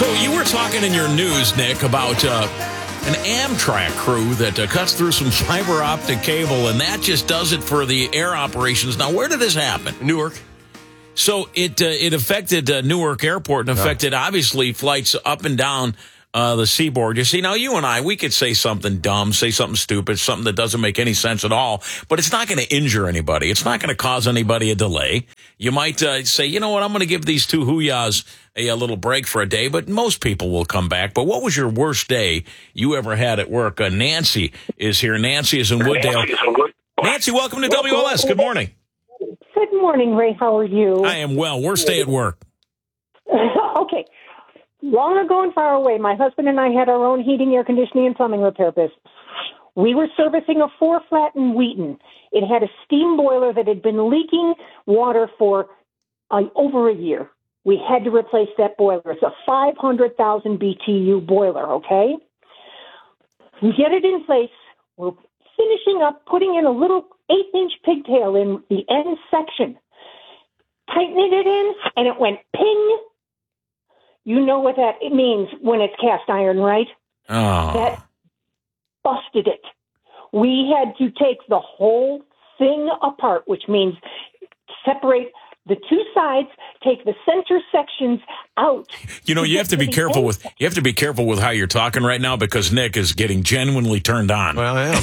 So you were talking in your news, Nick, about an Amtrak crew that cuts through some fiber optic cable, and that just does it for the air operations. Now, where did this happen? Newark. So it affected Newark Airport and affected, obviously, flights up and down the seaboard. You see, now you and I, we could say something dumb, say something stupid, something that doesn't make any sense at all, but it's not going to injure anybody. It's not going to cause anybody a delay. You might say, you know what, I'm going to give these two hooyahs a little break for a day, but most people will come back. But what was your worst day you ever had at work? Nancy is here. Nancy is in Wooddale. Nancy, welcome to WLS. Good morning. Good morning, Ray. How are you? I am well. Worst day at work. Okay. Long ago and far away, my husband and I had our own heating, air conditioning, and plumbing repair business. We were servicing a 4-flat in Wheaton. It had a steam boiler that had been leaking water for over a year. We had to replace that boiler. It's a 500,000 BTU boiler, okay? We get it in place. We're finishing up, putting in a little 1/8-inch pigtail in the end section. Tightening it in, and it went ping. You know what it means when it's cast iron, right? Oh. That busted it. We had to take the whole thing apart, which means separate the two sides, take the center sections out. You know, you have to be careful with how you're talking right now, because Nick is getting genuinely turned on. Well, I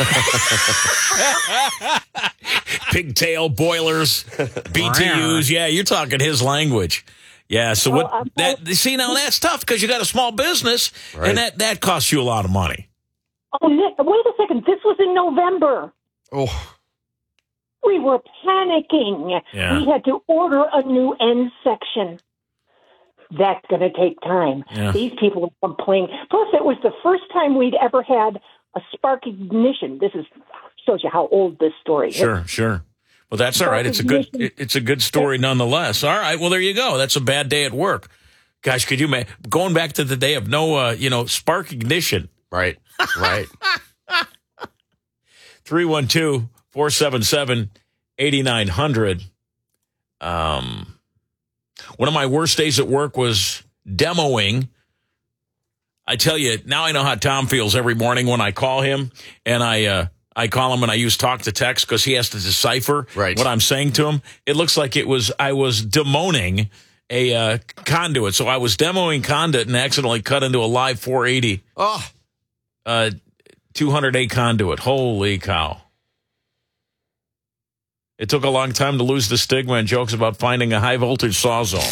am. Pigtail boilers, BTUs. Yeah, you're talking his language. Yeah, so see, now that's tough because you got a small business, right, and that costs you a lot of money. Oh, Nick, wait a second. This was in November. Oh. We were panicking. Yeah. We had to order a new end section. That's going to take time. Yeah. These people were complaining. Plus, it was the first time we'd ever had a spark ignition. This shows you how old this story is. Sure. Well, that's all right. It's a good story nonetheless. All right. Well, there you go. That's a bad day at work. Gosh, could you going back to the day of no, spark ignition? Right. 312-477-8900. One of my worst days at work was demoing. I tell you, now I know how Tom feels every morning when I call him, and I call him and I use talk to text because he has to decipher what I'm saying to him. It looks like I was demoning a conduit. So I was demoing conduit and accidentally cut into a live 480. 208 conduit. Holy cow. It took a long time to lose the stigma and jokes about finding a high voltage sawzall.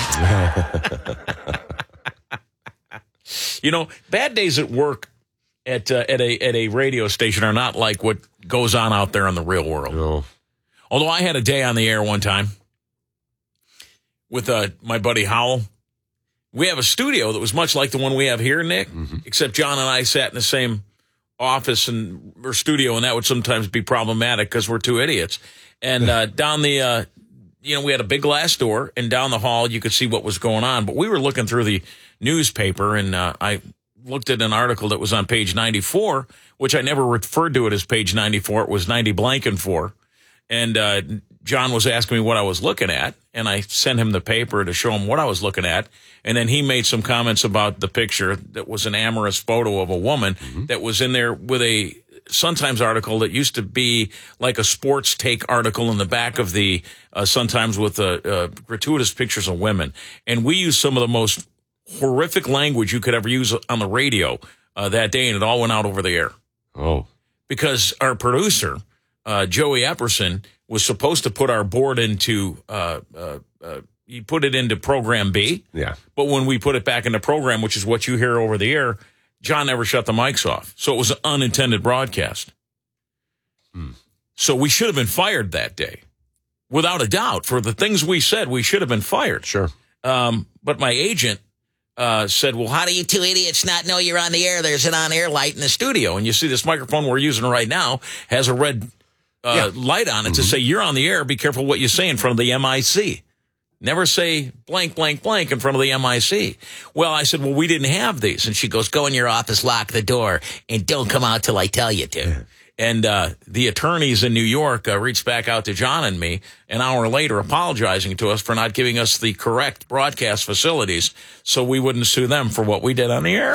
Bad days at work at a radio station are not like what goes on out there in the real world. No. Although I had a day on the air one time with my buddy Howell. We have a studio that was much like the one we have here, Nick, except John and I sat in the same office or studio, and that would sometimes be problematic because we're two idiots. And down the, we had a big glass door, and down the hall you could see what was going on. But we were looking through the newspaper, and I looked at an article that was on page 94, which I never referred to it as page 94. It was 90 blank and 4. And John was asking me what I was looking at, and I sent him the paper to show him what I was looking at. And then he made some comments about the picture that was an amorous photo of a woman that was in there with a Sun-Times article that used to be like a sports take article in the back of the Sun-Times with gratuitous pictures of women. And we used some of the most horrific language you could ever use on the radio that day, and it all went out over the air. Oh. Because our producer, Joey Epperson, was supposed to put our board into he put it into program B. Yeah. But when we put it back into program, which is what you hear over the air, John never shut the mics off. So it was an unintended broadcast. So we should have been fired that day. Without a doubt. For the things we said, we should have been fired. Sure. But my agent said, well, how do you two idiots not know you're on the air? There's an on-air light in the studio. And you see this microphone we're using right now has a red light on it to say you're on the air. Be careful what you say in front of the MIC. Never say blank, blank, blank in front of the MIC. Well, I said, well, we didn't have these. And she goes, go in your office, lock the door, and don't come out till I tell you to. And the attorneys in New York reached back out to John and me an hour later apologizing to us for not giving us the correct broadcast facilities so we wouldn't sue them for what we did on the air.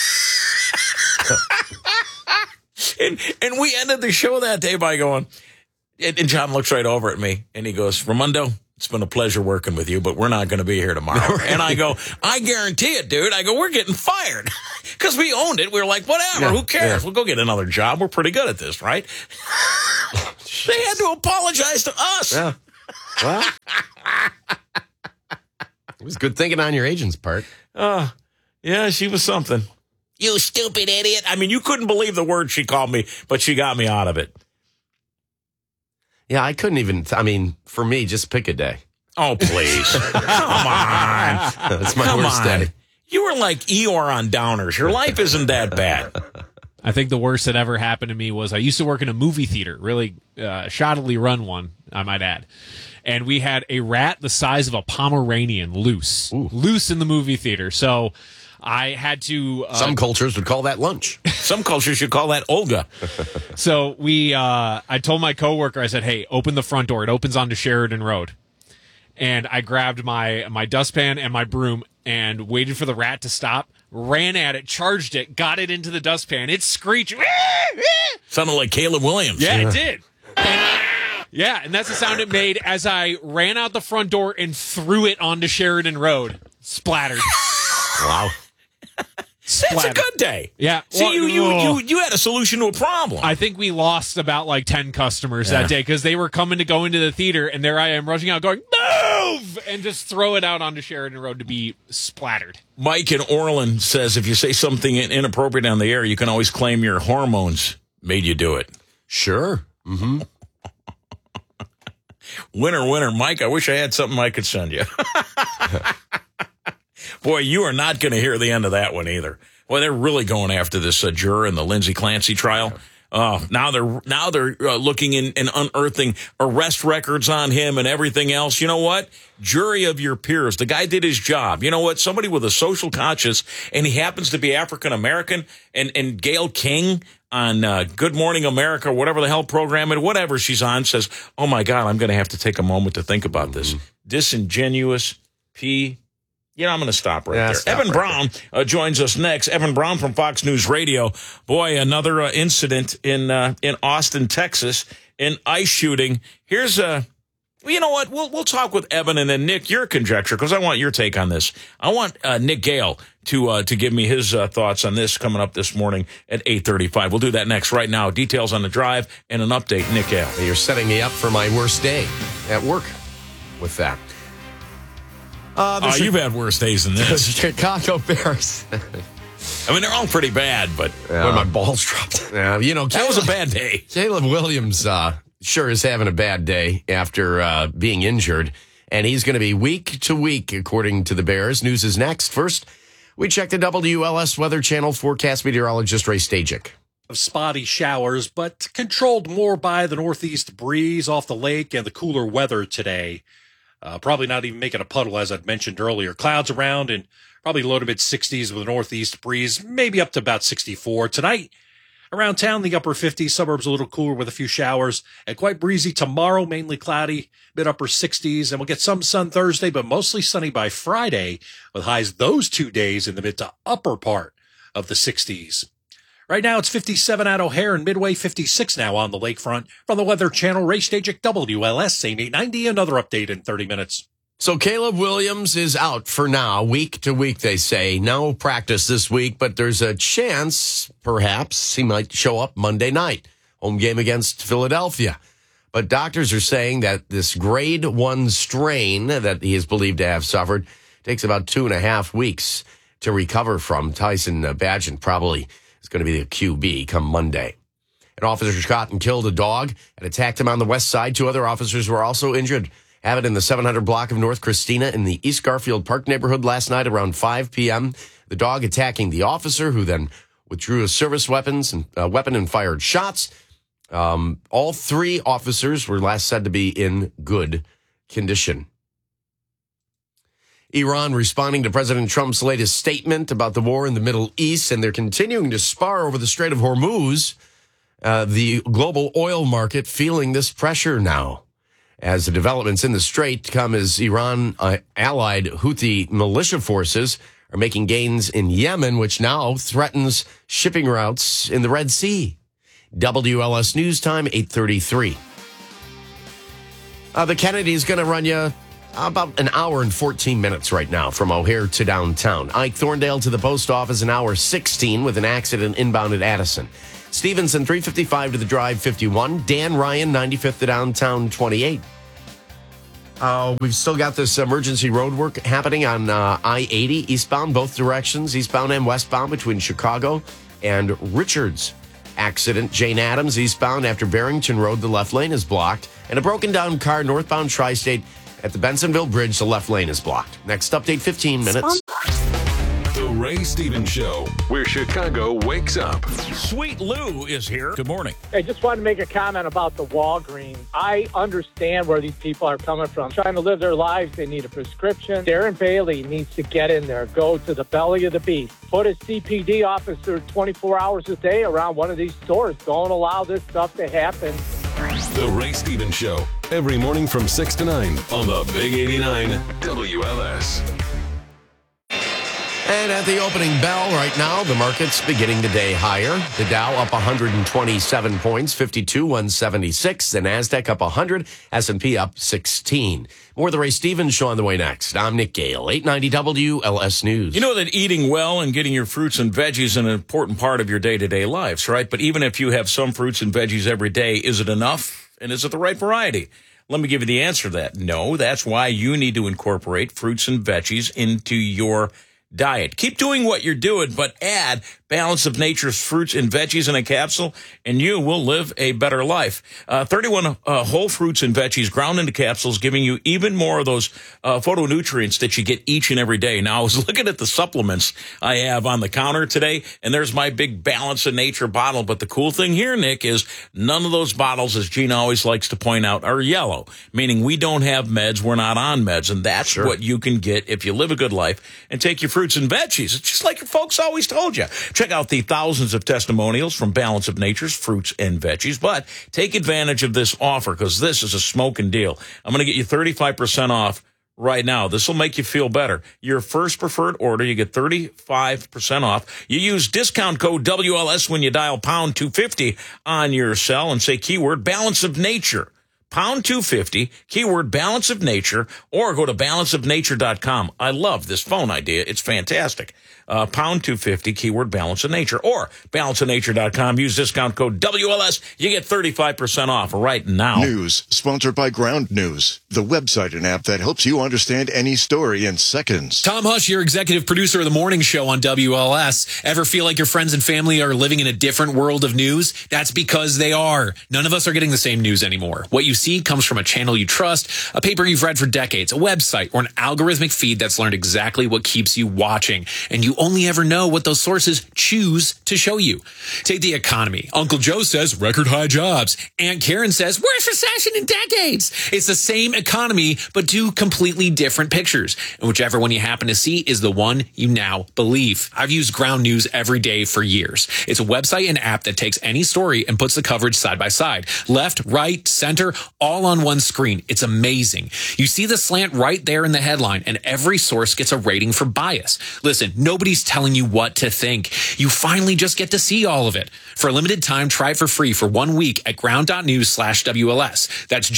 Yeah. and we ended the show that day by going, and John looks right over at me and he goes, Raimundo, it's been a pleasure working with you, but we're not going to be here tomorrow. And I go, I guarantee it, dude. I go, we're getting fired. Because we owned it. We were like, whatever, who cares? We'll go get another job. We're pretty good at this, right? They had to apologize to us. Yeah. Well, it was good thinking on your agent's part. Yeah, she was something. You stupid idiot. I mean, you couldn't believe the word she called me, but she got me out of it. Yeah, I couldn't even, for me, just pick a day. Oh, please. Come on. That's my worst day. You were like Eeyore on Downers. Your life isn't that bad. I think the worst that ever happened to me was I used to work in a movie theater, really shoddily run one, I might add. And we had a rat the size of a Pomeranian loose in the movie theater. So I had to... some cultures would call that lunch. Some cultures should call that Olga. So I told my coworker, I said, hey, open the front door. It opens onto Sheridan Road. And I grabbed my dustpan and my broom and waited for the rat to stop, ran at it, charged it, got it into the dustpan. It screeched. Sounded like Caleb Williams. Yeah, it did. And that's the sound it made as I ran out the front door and threw it onto Sheridan Road. Splattered. Wow. That's a good day. Yeah. See, you had a solution to a problem. I think we lost about like 10 customers that day because they were coming to go into the theater, and there I am rushing out going, move! And just throw it out onto Sheridan Road to be splattered. Mike in Orland says if you say something inappropriate on the air, you can always claim your hormones made you do it. Sure. Mm-hmm. Winner. Mike, I wish I had something I could send you. Boy, you are not going to hear the end of that one either. Boy, they're really going after this juror in the Lindsey Clancy trial. Now they're looking and unearthing arrest records on him and everything else. You know what? Jury of your peers. The guy did his job. You know what? Somebody with a social conscience, and he happens to be African American. And Gayle King on Good Morning America, whatever the hell program and whatever she's on, says, "Oh my God, I'm going to have to take a moment to think about this." Disingenuous P. I'm going to stop there. Evan Brown joins us next. Evan Brown from Fox News Radio. Boy, another incident in Austin, Texas, an ice shooting. Here's you know what? We'll talk with Evan and then Nick, your conjecture, because I want your take on this. I want Nick Gale to give me his thoughts on this coming up this morning at 8:35. We'll do that next. Right now, details on the drive and an update. Nick Gale. You're setting me up for my worst day at work with that. You've had worse days than this. The Chicago Bears. I mean, they're all pretty bad, but when my balls dropped. that was a bad day. Caleb Williams sure is having a bad day after being injured, and he's going to be week to week, according to the Bears. News is next. First, we check the WLS Weather Channel forecast meteorologist Ray Stajic. Spotty showers, but controlled more by the northeast breeze off the lake and the cooler weather today. Probably not even making a puddle, as I'd mentioned earlier. Clouds around and probably low to mid 60s with a northeast breeze, maybe up to about 64. Tonight, around town, the upper 50s, suburbs a little cooler with a few showers, and quite breezy tomorrow, mainly cloudy, mid upper 60s, and we'll get some sun Thursday, but mostly sunny by Friday, with highs those 2 days in the mid to upper part of the 60s. Right now, it's 57 at O'Hare and Midway, 56 now on the lakefront. From the Weather Channel, Ray Stajic, WLS, same 890. Another update in 30 minutes. So Caleb Williams is out for now, week to week, they say. No practice this week, but there's a chance, perhaps, he might show up Monday night. Home game against Philadelphia. But doctors are saying that this grade 1 strain that he is believed to have suffered takes about 2.5 weeks to recover from. Tyson Bagent probably is going to be the QB come Monday. An officer shot and killed a dog and attacked him on the west side. 2 other officers were also injured. Happened in the 700 block of North Christina in the East Garfield Park neighborhood last night around 5 p.m. The dog attacking the officer, who then withdrew his service weapon and fired shots. All 3 officers were last said to be in good condition. Iran responding to President Trump's latest statement about the war in the Middle East, and they're continuing to spar over the Strait of Hormuz. the global oil market feeling this pressure now. As the developments in the Strait come as Iran-allied Houthi militia forces are making gains in Yemen, which now threatens shipping routes in the Red Sea. WLS News Time, 8:33. The Kennedy is going to run you about an hour and 14 minutes right now from O'Hare to downtown. Ike Thorndale to the post office, an hour 16 with an accident inbound at Addison. Stevenson, 355 to the drive, 51. Dan Ryan, 95th to downtown, 28. We've still got this emergency road work happening on I-80 eastbound, both directions, eastbound and westbound between Chicago and Richards. Accident, Jane Addams, eastbound after Barrington Road, the left lane is blocked. And a broken down car northbound Tri-State at the Bensonville Bridge, the left lane is blocked. Next update, 15 minutes. The Ray Stevens Show, where Chicago wakes up. Sweet Lou is here. Good morning. I just wanted to make a comment about the Walgreens. I understand where these people are coming from. Trying to live their lives, they need a prescription. Darren Bailey needs to get in there, go to the belly of the beast. Put a CPD officer 24 hours a day around one of these stores. Don't allow this stuff to happen. The Ray Stevens Show, every morning from 6 to 9 on the Big 89 WLS. And at the opening bell right now, the market's beginning the day higher. The Dow up 127 points, 52,176. The NASDAQ up 100, S&P up 16. More of the Ray Stevens Show on the way next. I'm Nick Gale, 890 WLS News. You know that eating well and getting your fruits and veggies is an important part of your day-to-day lives, right? But even if you have some fruits and veggies every day, is it enough? And is it the right variety? Let me give you the answer to that. No, that's why you need to incorporate fruits and veggies into your diet. Keep doing what you're doing, but add Balance of Nature's fruits and veggies in a capsule, and you will live a better life. 31 whole fruits and veggies ground into capsules, giving you even more of those phytonutrients that you get each and every day. Now, I was looking at the supplements I have on the counter today, and there's my big Balance of Nature bottle. But the cool thing here, Nick, is none of those bottles, as Gina always likes to point out, are yellow, meaning we don't have meds, we're not on meds, and that's what you can get if you live a good life and take your fruits and veggies. It's just like your folks always told you. Check out the thousands of testimonials from Balance of Nature's fruits and veggies, but take advantage of this offer because this is a smoking deal. I'm going to get you 35% off right now. This will make you feel better. Your first preferred order, you get 35% off. You use discount code WLS when you dial pound 250 on your cell and say keyword Balance of Nature. Pound 250, keyword Balance of Nature, or go to balanceofnature.com. I love this phone idea. It's fantastic. Pound 250, keyword Balance of Nature, or balanceofnature.com. Use discount code WLS. You get 35% off right now. News sponsored by Ground News, the website and app that helps you understand any story in seconds. Tom Hush, your executive producer of the morning show on WLS. Ever feel like your friends and family are living in a different world of news? That's because they are. None of us are getting the same news anymore. What you see comes from a channel you trust, a paper you've read for decades, a website, or an algorithmic feed that's learned exactly what keeps you watching. And you only ever know what those sources choose to show you. Take the economy. Uncle Joe says record high jobs. Aunt Karen says worst recession in decades. It's the same economy, but two completely different pictures. And whichever one you happen to see is the one you now believe. I've used Ground News every day for years. It's a website and app that takes any story and puts the coverage side by side. Left, right, center, all on one screen. It's amazing. You see the slant right there in the headline, and every source gets a rating for bias. Listen, nobody's telling you what to think. You finally just get to see all of it. For a limited time, try it for free for 1 week at ground.news/WLS. That's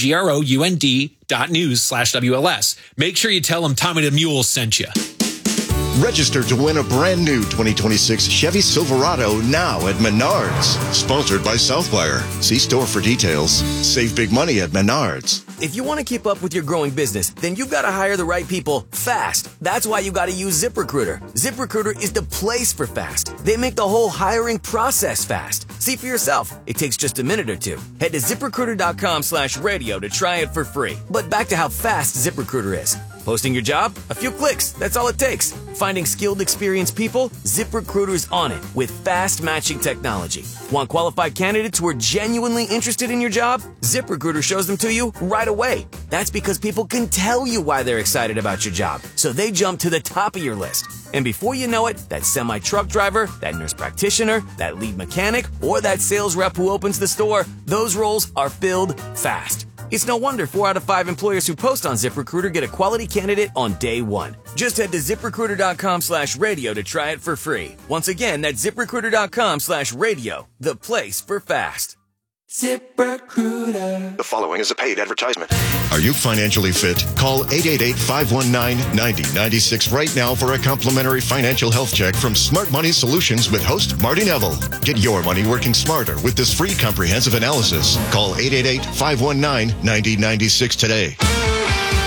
GROUND.news/WLS. Make sure you tell them Tommy the Mule sent you. Register to win a brand new 2026 Chevy Silverado now at Menards. Sponsored by Southwire. See store for details. Save big money at Menards. If you want to keep up with your growing business, then you've got to hire the right people fast. That's why you got to use ZipRecruiter. ZipRecruiter is the place for fast. They make the whole hiring process fast. See for yourself. It takes just a minute or two. Head to ZipRecruiter.com/radio to try it for free. But back to how fast ZipRecruiter is. Posting your job? A few clicks. That's all it takes. Finding skilled, experienced people? ZipRecruiter's on it with fast matching technology. Want qualified candidates who are genuinely interested in your job? ZipRecruiter shows them to you right away. That's because people can tell you why they're excited about your job, so they jump to the top of your list. And before you know it, that semi-truck driver, that nurse practitioner, that lead mechanic, or that sales rep who opens the store, those roles are filled fast. It's no wonder 4 out of 5 employers who post on ZipRecruiter get a quality candidate on day one. Just head to ZipRecruiter.com/radio to try it for free. Once again, that's ZipRecruiter.com/radio, the place for fast. ZipRecruiter. The following is a paid advertisement. Are you financially fit? Call 888-519-9096 right now for a complimentary financial health check from Smart Money Solutions with host Marty Neville. Get your money working smarter with this free comprehensive analysis. Call 888-519-9096 today.